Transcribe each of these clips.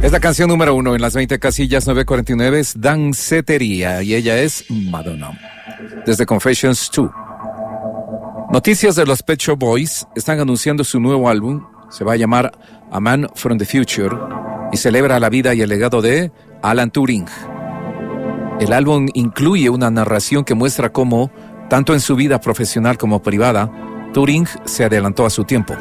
Es la canción número 1 en las 20 casillas. 949 es Dancetería y ella es Madonna. Desde Confessions 2. Noticias de los Pet Shop Boys. Están anunciando su nuevo álbum. Se va a llamar A Man from the Future y celebra la vida y el legado de Alan Turing. El álbum incluye una narración que muestra cómo, tanto en su vida profesional como privada, Turing se adelantó a su tiempo.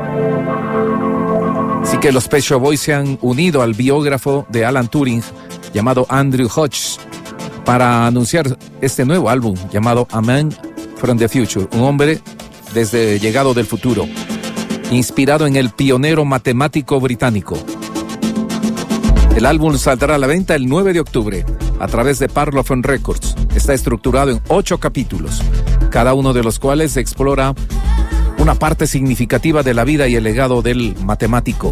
Así que los Pet Shop Boys se han unido al biógrafo de Alan Turing, llamado Andrew Hodges, para anunciar este nuevo álbum llamado A Man from the Future, un hombre desde llegado del futuro, inspirado en el pionero matemático británico. El álbum saldrá a la venta el 9 de octubre a través de Parlophone Records. Está estructurado en 8 capítulos, cada uno de los cuales explora una parte significativa de la vida y el legado del matemático.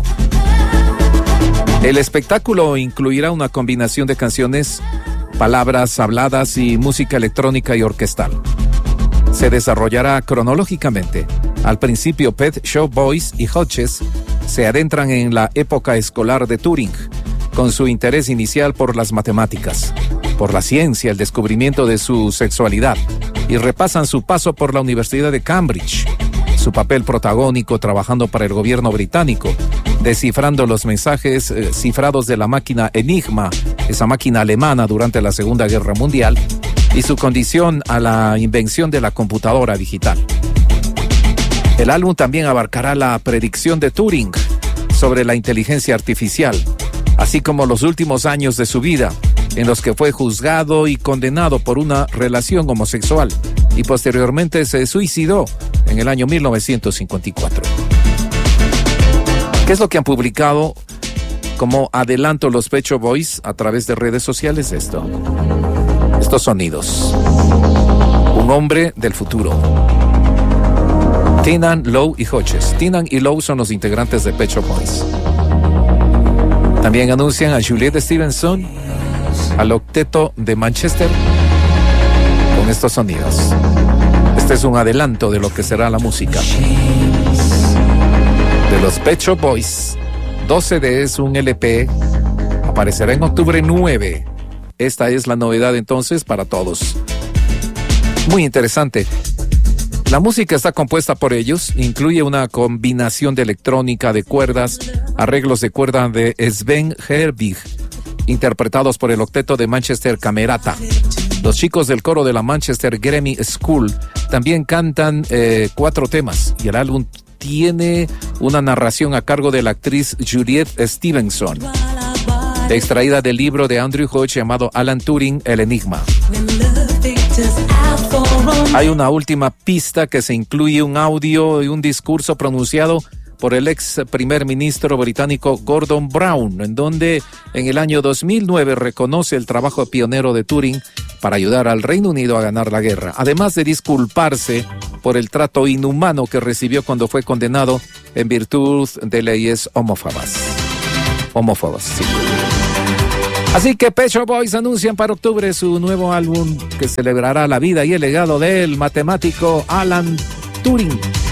El espectáculo incluirá una combinación de canciones, palabras habladas y música electrónica y orquestal. Se desarrollará cronológicamente. Al principio, Pet Shop Boys y Hodges se adentran en la época escolar de Turing, con su interés inicial por las matemáticas, por la ciencia, el descubrimiento de su sexualidad, y repasan su paso por la Universidad de Cambridge, su papel protagónico trabajando para el gobierno británico, descifrando los mensajes cifrados de la máquina Enigma, esa máquina alemana durante la Segunda Guerra Mundial, y su condición a la invención de la computadora digital. El álbum también abarcará la predicción de Turing sobre la inteligencia artificial, así como los últimos años de su vida, en los que fue juzgado y condenado por una relación homosexual y posteriormente se suicidó en el año 1954. ¿Qué es lo que han publicado como adelanto los Pet Shop Boys a través de redes sociales? Estos sonidos. Un hombre del futuro. Tynan, Lowe y Hodges. Tynan y Lowe son los integrantes de Pet Shop Boys. También anuncian a Juliette Stevenson, al octeto de Manchester, con estos sonidos. Este es un adelanto de lo que será la música de los Pet Shop Boys. 12 CDs, un LP, aparecerá en octubre 9. Esta es la novedad entonces para todos. Muy interesante. La música está compuesta por ellos, incluye una combinación de electrónica, de cuerdas, arreglos de cuerda de Sven Herbig, interpretados por el octeto de Manchester Camerata. Los chicos del coro de la Manchester Grammy School también cantan 4 temas, y el álbum tiene una narración a cargo de la actriz Juliette Stevenson, extraída del libro de Andrew Hodges llamado Alan Turing, El Enigma. Hay una última pista que se incluye un audio y un discurso pronunciado por el ex primer ministro británico Gordon Brown, en donde en el año 2009 reconoce el trabajo pionero de Turing para ayudar al Reino Unido a ganar la guerra, además de disculparse por el trato inhumano que recibió cuando fue condenado en virtud de leyes homófobas, sí. Así que Pet Shop Boys anuncian para octubre su nuevo álbum que celebrará la vida y el legado del matemático Alan Turing.